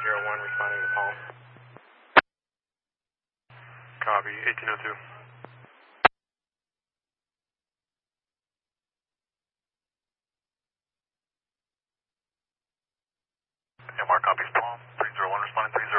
301 responding to Palm. Copy, 1802. Yeah, Mark copies Palm, 301 responding 301.